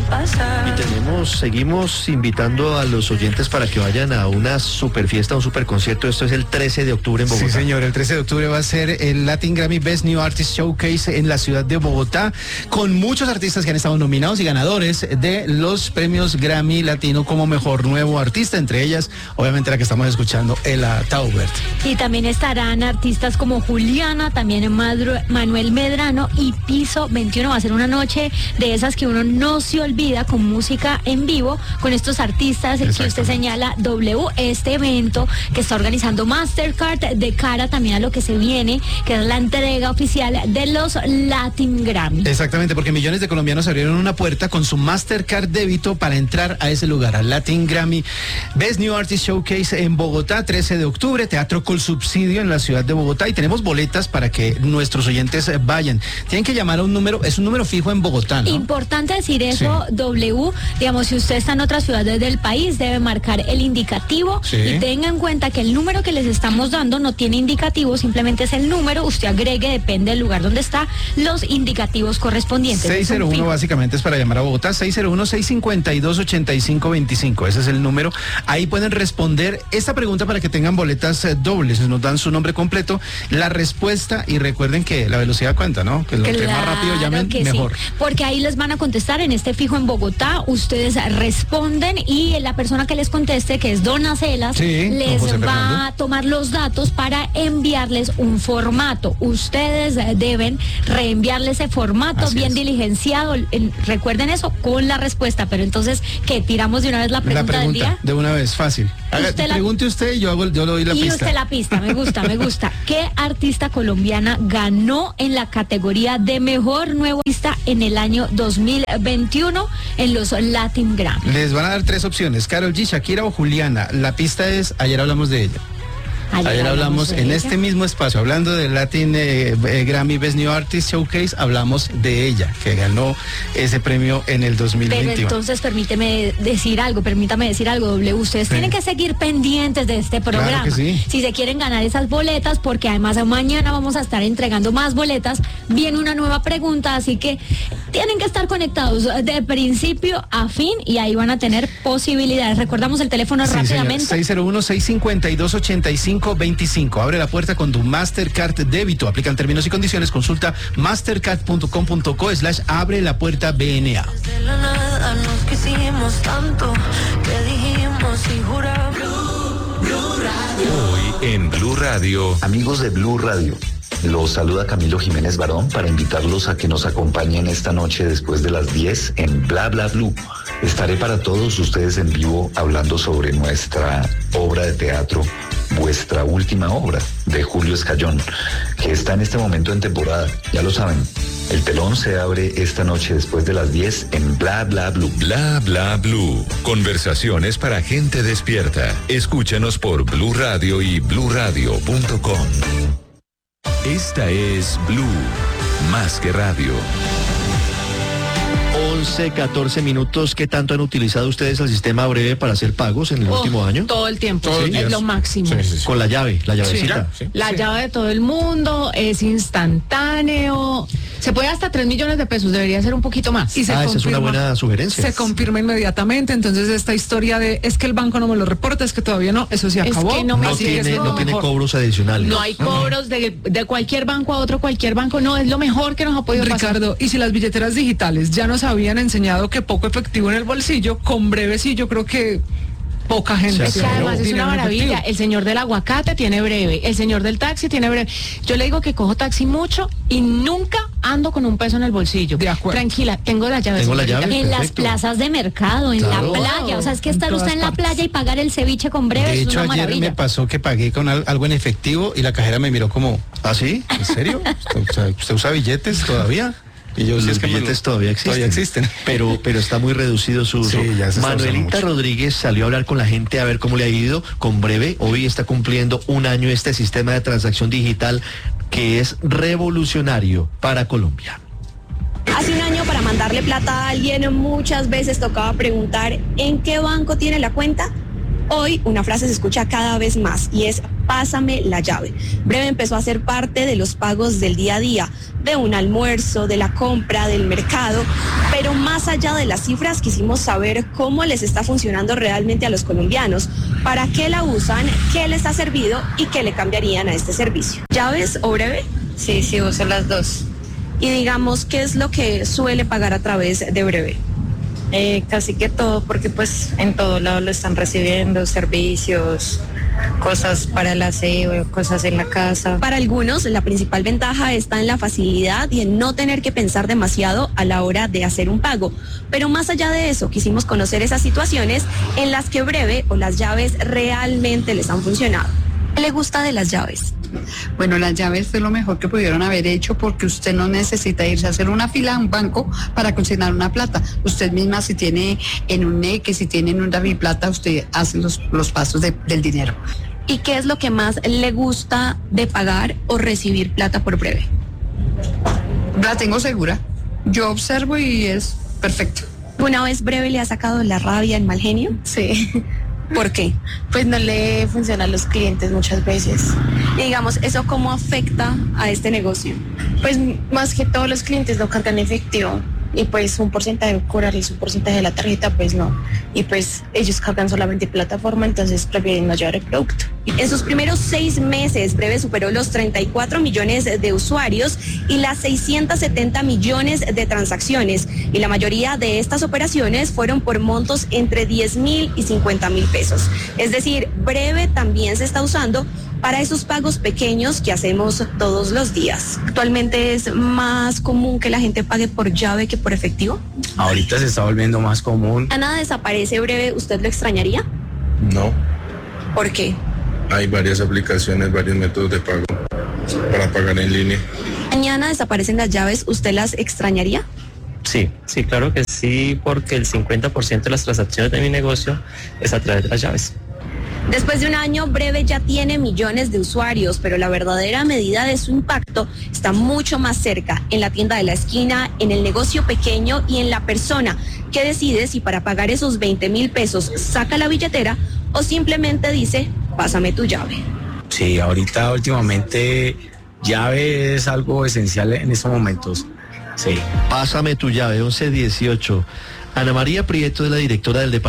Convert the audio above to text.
Y seguimos invitando a los oyentes para que vayan a una super fiesta, un super concierto. Esto es el 13 de octubre en Bogotá. Sí, señor, el 13 de octubre va a ser el Latin Grammy Best New Artist Showcase en la ciudad de Bogotá, con muchos artistas que han estado nominados y ganadores de los premios Grammy Latino como mejor nuevo artista, entre ellas, obviamente, la que estamos escuchando, Ela Taubert. Y también estarán artistas como Juliana, también Manuel Medrano y Piso 21. Va a ser una noche de esas que uno no se olvida, con música en vivo, con estos artistas que usted señala, este evento que está organizando Mastercard de cara también a lo que se viene, que es la entrega oficial de los Latin Grammy. Exactamente, porque millones de colombianos abrieron una puerta con su Mastercard débito para entrar a ese lugar, al Latin Grammy Best New Artist Showcase en Bogotá, 13 de octubre, Teatro Colsubsidio en la ciudad de Bogotá, y tenemos boletas para que nuestros oyentes vayan. Tienen que llamar a un número, es un número fijo en Bogotá, ¿no? Importante decir eso, sí. Digamos, si usted está en otras ciudades del país, debe marcar el indicativo, sí. Y tenga en cuenta que el número que les estamos dando no tiene indicativo, simplemente es el número, usted agregue, depende del lugar donde está, los indicativos correspondientes. 601 básicamente es para llamar a Bogotá, 601-652-8525, ese es el número. Ahí pueden responder esta pregunta para que tengan boletas dobles, nos dan su nombre completo, la respuesta, y recuerden que la velocidad cuenta, ¿no? Que lo que más rápido llamen, mejor. Sí, porque ahí les van a contestar en este fijo en Bogotá, ustedes responden y la persona que les conteste, que es Dona Celas, sí, les va a tomar los datos para enviarles un formato. Ustedes deben reenviarle ese formato así bien diligenciado, recuerden eso, con la respuesta. Pero entonces, ¿qué? ¿Tiramos de una vez la pregunta del día? De una vez, fácil. Pregunte usted y yo le doy la pista. Y usted la pista, me gusta. ¿Qué artista colombiana ganó en la categoría de mejor nuevo artista en el año 2021 en los Latin Grammy? Les van a dar 3 opciones: Karol G, Shakira o Juliana. La pista es, ayer hablamos de ella. Ayer hablamos en este mismo espacio, hablando del Latin Grammy Best New Artist Showcase, hablamos de ella, que ganó ese premio en el 2021. Pero entonces permítame decir algo, ustedes tienen que seguir pendientes de este programa. Claro que sí. Si se quieren ganar esas boletas, porque además mañana vamos a estar entregando más boletas, viene una nueva pregunta, así que tienen que estar conectados de principio a fin y ahí van a tener posibilidades. Recordamos el teléfono rápidamente. 601-652-8525. Abre la puerta con tu Mastercard débito. Aplican términos y condiciones. Consulta mastercard.com.co/abre la puerta BNA. Desde la nada nos quisimos tanto que dijimos y juramos. Blue Radio. Hoy en Blue Radio. Amigos de Blue Radio, los saluda Camilo Jiménez Barón para invitarlos a que nos acompañen esta noche después de las 10 en Bla Bla Blue. Estaré para todos ustedes en vivo hablando sobre nuestra obra de teatro, Vuestra Última Obra, de Julio Escayón, que está en este momento en temporada. Ya lo saben, el telón se abre esta noche después de las 10 en Bla Bla Blue. Bla Bla Blue. Conversaciones para gente despierta. Escúchanos por Blue Radio y bluradio.com. Esta es Blue, más que radio. 11-14 minutos. ¿Qué tanto han utilizado ustedes el sistema breve para hacer pagos en el último año? Todo el tiempo, es lo máximo. Sí. Con la llavecita. La llave de todo el mundo, es instantáneo. Se puede hasta 3 millones de pesos, debería ser un poquito más. Y esa es una buena sugerencia. Se confirma inmediatamente, entonces esta historia de es que el banco no me lo reporta, es que todavía no, eso se acabó. Es que no tiene cobros adicionales. No hay cobros de cualquier banco a otro, cualquier banco, no, es lo mejor que nos ha podido pasar. Ricardo, y si las billeteras digitales ya nos habían enseñado que poco efectivo en el bolsillo, con breve sí, yo creo que poca gente. Es que además es una maravilla. El señor del aguacate tiene breve, el señor del taxi tiene breve. Yo le digo que cojo taxi mucho y nunca ando con un peso en el bolsillo. De acuerdo. Tranquila, tengo la llave. En perfecto. las plazas de mercado, en la playa. O sea, es que estar usted en la playa y pagar el ceviche con breve de es hecho, una maravilla. ayer me pasó que pagué con algo en efectivo y la cajera me miró como, ¿ah, sí? ¿En serio? ¿Usted usa billetes todavía? Y yo, los billetes todavía existen. Pero está muy reducido su uso. Sí, Manuelita Rodríguez salió a hablar con la gente a ver cómo le ha ido con breve. Hoy está cumpliendo un año este sistema de transacción digital que es revolucionario para Colombia. Hace un año, para mandarle plata a alguien muchas veces tocaba preguntar en qué banco tiene la cuenta Hoy una frase se escucha cada vez más y es pásame la llave. Breve empezó a ser parte de los pagos del día a día, de un almuerzo, de la compra, del mercado, pero más allá de las cifras quisimos saber cómo les está funcionando realmente a los colombianos, para qué la usan, qué les ha servido y qué le cambiarían a este servicio. ¿Llaves o Breve? Sí, uso las dos. Y digamos, ¿qué es lo que suele pagar a través de Breve? Casi que todo, porque pues en todo lado lo están recibiendo, servicios, cosas para el aseo, cosas en la casa. Para algunos, la principal ventaja está en la facilidad y en no tener que pensar demasiado a la hora de hacer un pago. Pero más allá de eso, quisimos conocer esas situaciones en las que Breve o las llaves realmente les han funcionado. ¿Qué le gusta de las llaves? Bueno, las llaves es lo mejor que pudieron haber hecho porque usted no necesita irse a hacer una fila a un banco para consignar una plata. Usted misma, si tiene en un Nequi, si tiene en un Daviplata, usted hace los pasos del dinero. ¿Y qué es lo que más le gusta de pagar o recibir plata por Breve? La tengo segura. Yo observo y es perfecto. ¿Una vez Breve le ha sacado la rabia, el mal genio? Sí. ¿Por qué? Pues no le funciona a los clientes muchas veces. Y digamos, ¿eso cómo afecta a este negocio? Pues más que todos los clientes no cantan efectivo y pues un porcentaje de cobrarles un porcentaje de la tarjeta, pues no. Y pues ellos cargan solamente plataforma, entonces prefieren no llevar el producto. En sus primeros 6 meses, Breve superó los 34 millones de usuarios y las 670 millones de transacciones. Y la mayoría de estas operaciones fueron por montos entre 10.000 y 50.000 pesos. Es decir, Breve también se está usando para esos pagos pequeños que hacemos todos los días. Actualmente es más común que la gente pague por llave que por efectivo. Ahorita se está volviendo más común. ¿Ana desaparece Breve? ¿Usted lo extrañaría? No. ¿Por qué? Hay varias aplicaciones, varios métodos de pago para pagar en línea. Mañana desaparecen las llaves, ¿usted las extrañaría? Sí, claro que sí, porque el 50% de las transacciones de mi negocio es a través de las llaves. Después de un año, Breve ya tiene millones de usuarios, pero la verdadera medida de su impacto está mucho más cerca, en la tienda de la esquina, en el negocio pequeño y en la persona que decide si para pagar esos 20.000 pesos saca la billetera o simplemente dice, pásame tu llave. Sí, ahorita últimamente llave es algo esencial en estos momentos. Sí. Pásame tu llave, 11:18. Ana María Prieto es la directora del departamento